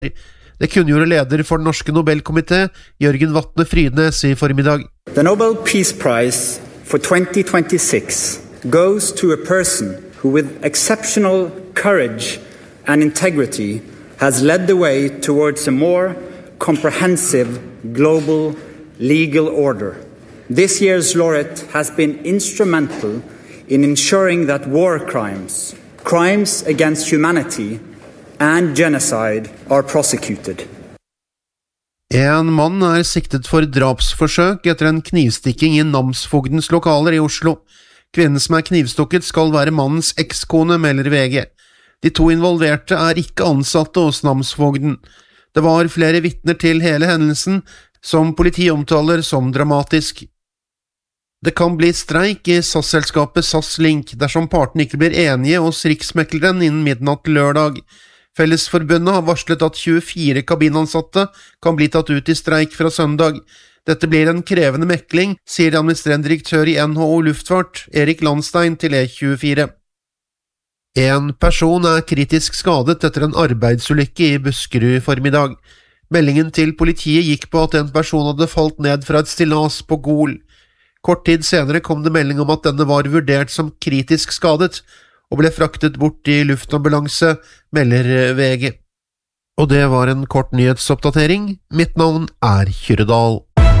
Det kunngjorde leder for den norske Nobelkomité, Jørgen Vatne Frydnes, I formiddag. The Nobel Peace Prize for 2026 goes to a person who with exceptional courage and integrity has led the way towards a more comprehensive global legal order. This year's laureate has been instrumental in ensuring that war crimes, crimes against humanity and genocide are prosecuted. En mann siktet for drapsforsøk etter en knivstikking I namsfogdens lokaler I Oslo. Kvinnen som knivstukket skal være mannens ekskone, melder VG. De to involverte ikke ansatte hos namsfogden. Det var flere vittner til hele hendelsen, som politiet omtaler som dramatisk. Det kan bli streik I SAS-selskapet SAS Link dersom partene ikke blir enige hos riksmekleren innen midnatt lørdag. Fellesforbundet har varslet at 24 kabinansatte kan bli tatt ut I streik fra søndag. Dette blir en krevende mekling, sier administrerende direktør I NHO Luftfart, Erik Landstein, til E24. En person kritisk skadet etter en arbeidsulykke I Buskerud I formiddag. Meldingen til politiet gikk på at en person hadde falt ned fra et stillas på Gol. Kort tid senere kom det melding om at denne var vurdert som kritisk skadet, og ble fraktet bort I luftambulanse, melder VG. Og det var en kort nyhetsoppdatering. Mitt navn Kyrredal.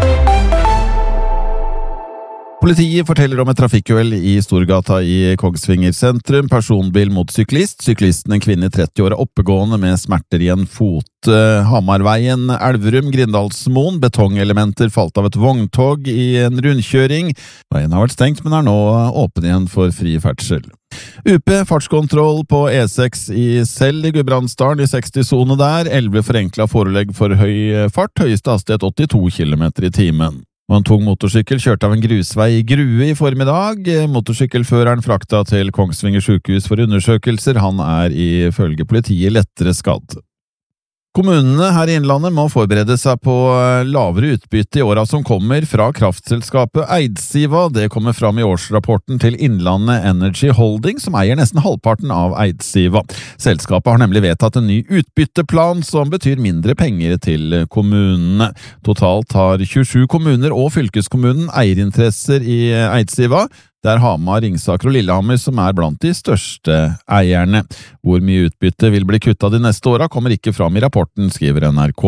Politiet forteller om et trafikkuhell I Storgata I Kongsvinger sentrum. Personbil mot syklist. Syklisten, en kvinne I 30 år, oppegående med smerter I en fot. Hamarveien, Elverum, Grindalsmoen. Betongelementer falt av et vogntog I en rundkjøring. Veien har vært stengt, men nå åpen igjen for fri ferdsel. UP fartskontroll på E6 I Sel I Gudbrandsdalen I 60-zone der. 11 forenklet forelegg for høy fart. Høyeste hastighet 82 km I timen. En tung motorsykkel kjørte av en grusvei I Grue I formiddag. Motorsykkelføreren frakta til Kongsvinger sykehus for undersøkelser. Han ifølge politiet lettere skadd. Kommunene her I Innlandet må forberede seg på lavere utbytte I årene som kommer fra kraftselskapet Eidsiva. Det kommer fram I årsrapporten til Innlandet Energy Holding, som eier nesten halvparten av Eidsiva. Selskapet har nemlig vedtatt en ny utbytteplan som betyr mindre penger til kommunene. Totalt har 27 kommuner og fylkeskommunen eierinteresser I Eidsiva. Det Hamar, Ringsaker og Lillehammer som blant de største eierne. Hvor mye utbytte vil bli kuttet de neste årene kommer ikke fram I rapporten, skriver NRK.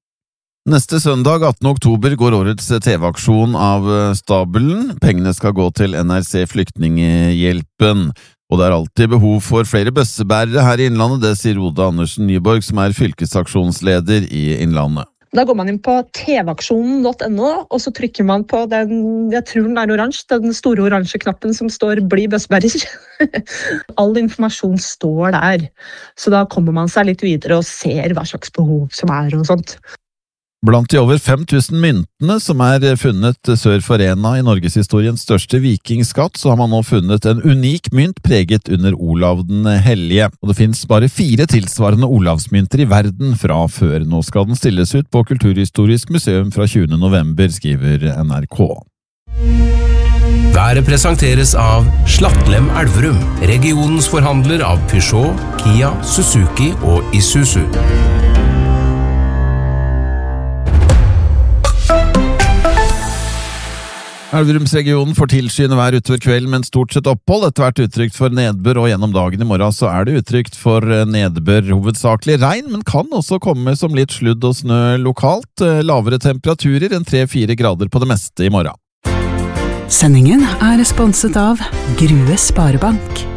Neste søndag, 18. oktober, går årets TV-aksjon av stabelen. Pengene skal gå til NRC Flyktninghjelpen. Og det alltid behov for flere bøssebærere her I Innlandet, det sier Rode Andersen Nyborg, som fylkesaksjonsleder I Innlandet. Da går man inn på tvaksjonen.no, og så trykker man på den, jeg tror den oransje, den store oransje knappen som står «Bli bøssebærer». All informasjon står der, så da kommer man seg litt videre og ser hva slags behov som og sånt. Blant de over 5000 myntene som funnet sør for Rena I Norgeshistoriens største vikingskatt, så har man nå funnet en unik mynt preget under Olav den Hellige. Og det finnes bare 4 tilsvarende Olavsmynter I verden fra før. Nå skal den stilles ut på Kulturhistorisk museum fra 20. november, skriver NRK. Været presenteres av Slattlem Elverum, regionens forhandler av Peugeot, Kia, Suzuki og Isuzu. Elverumsregionen får tilskyende vær utover kvelden, men stort sett opphold. Etter hvert utrygt for nedbør, og gjennom dagen I morgen så det utrygt for nedbør, hovedsakelig regn, men kan også komme som litt sludd og snø lokalt. Lavere temperaturer enn 3-4 grader på det meste I morgen. Sendingen sponset av Grue Sparebank.